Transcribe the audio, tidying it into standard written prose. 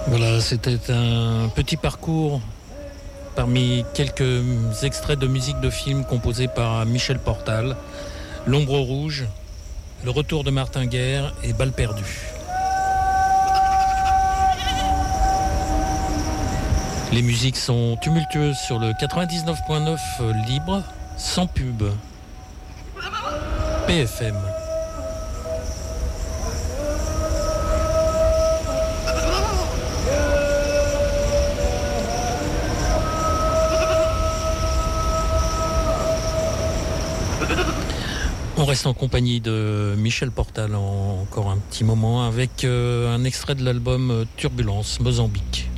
Voilà, c'était un petit parcours parmi quelques extraits de musique de film composés par Michel Portal, L'ombre rouge, Le retour de Martin Guerre et Balle perdue. Les musiques sont tumultueuses sur le 99.9 libre, sans pub. PFM. On reste en compagnie de Michel Portal encore un petit moment avec un extrait de l'album Turbulence, Mozambique.